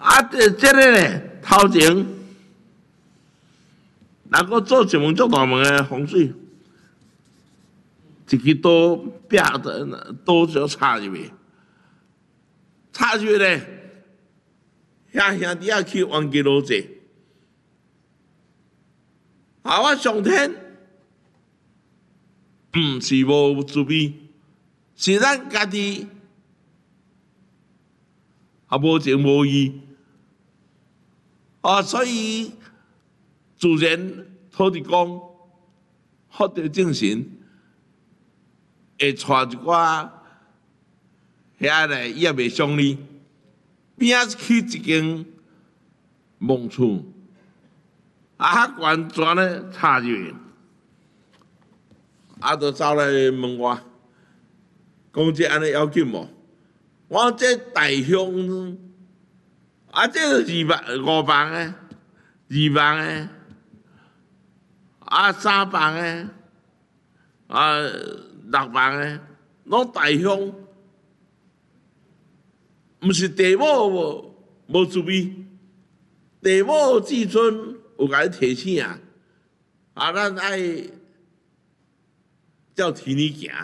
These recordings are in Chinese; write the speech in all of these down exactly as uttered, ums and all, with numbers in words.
啊，这这个咧，头前能够做一门足大门的风水，一支刀柄的刀就插入去，插入去咧，遐兄弟仔去冤家路坐，啊，我上天毋是无慈悲，是咱家己啊无情无义。啊，所以自然土地公福德正神会带一寡遐个也袂相理，边仔去一间墓厝，啊，较悬砖咧插入去，啊，就走来问我，讲这安尼要紧无？我这大乡。啊，这是二万、五万的，二万的，啊，三万的，啊，六万的，拢大乡，毋是地母无无慈悲，地母至尊有甲伊提醒啊，啊，咱爱照天理行，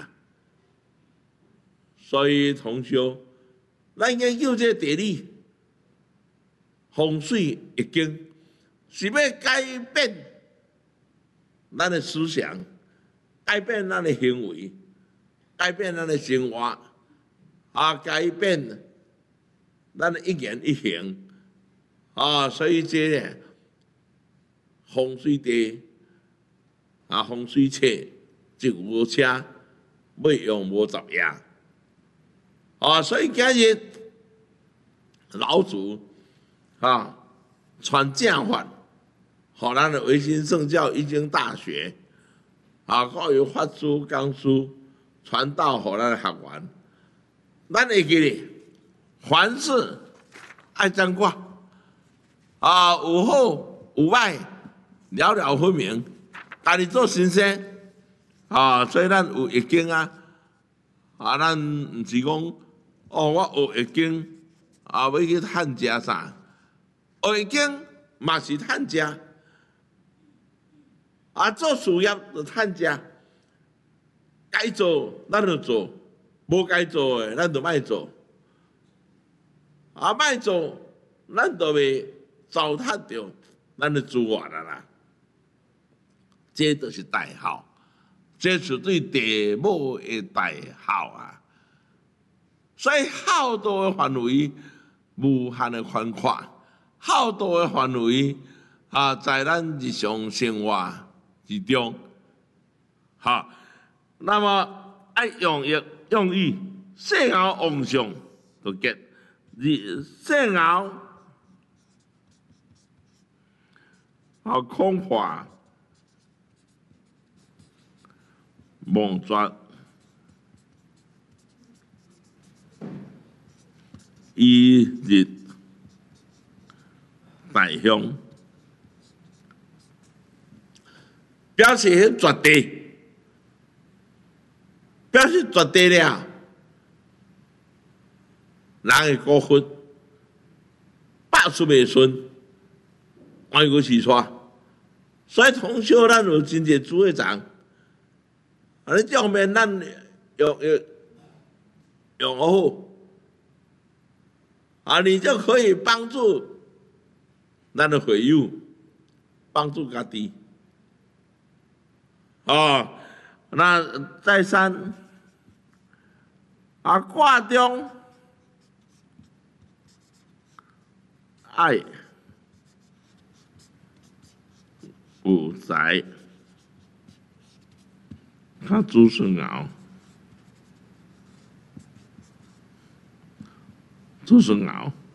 所以同学，咱研究这地理。风水易经是要改变咱的思想，改变咱的行为，改变咱的生活，啊，改变咱的一言一行，啊，所以这个风水地啊，风水册就无车，要用无十页，啊，所以今日老祖。啊，传正法，互咱的维新圣教易经大学，啊，各有法师讲师传道互咱的学员。咱会记咧，凡事爱占卦，啊，有好有歹，了了分明，家己做先生，啊，所以咱有易经啊，啊，咱毋是讲，哦，我学易经，啊，要去趁食啥？学易经嘛是趁食，啊，做事业就趁食，该做咱就做，无该做的咱就莫做，啊，莫做咱就袂糟蹋着咱的资源啊啦。这就是大孝，这是对地母的大孝啊。所以孝道的范围无限的宽阔。孝道的范围啊，在咱日常生活之中，哈，那么爱用意用意，细熬往上就结，细熬啊空化梦绝，一日。大乡表示迄绝地，表示绝地了，人会过分，百出未顺，万有是错。所以从小咱有真侪主会长，啊，你正面咱用用用好，啊，你就可以帮助。咱的会友帮助家己，哦，那再三啊卦中爱有财，较子孙熬，子孙熬。